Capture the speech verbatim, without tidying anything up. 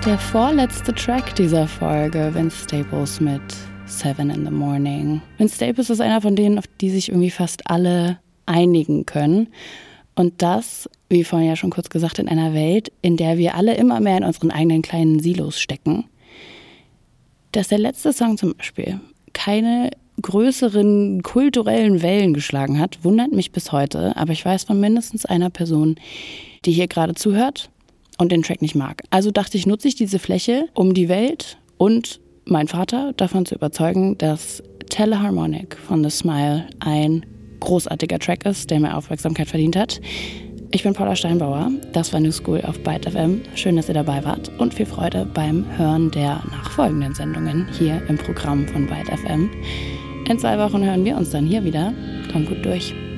Der vorletzte Track dieser Folge, Vince Staples mit Seven in the Morning. Vince Staples ist einer von denen, auf die sich irgendwie fast alle einigen können. Und das, wie vorhin ja schon kurz gesagt, in einer Welt, in der wir alle immer mehr in unseren eigenen kleinen Silos stecken. Dass der letzte Song zum Beispiel keine größeren kulturellen Wellen geschlagen hat, wundert mich bis heute. Aber ich weiß von mindestens einer Person, die hier gerade zuhört und den Track nicht mag. Also dachte ich, nutze ich diese Fläche, um die Welt und meinen Vater davon zu überzeugen, dass Teleharmonic von The Smile ein großartiger Track ist, der mehr Aufmerksamkeit verdient hat. Ich bin Paula Steinbauer, das war New School auf Byte F M. Schön, dass ihr dabei wart und viel Freude beim Hören der nachfolgenden Sendungen hier im Programm von Byte F M. In zwei Wochen hören wir uns dann hier wieder. Kommt gut durch.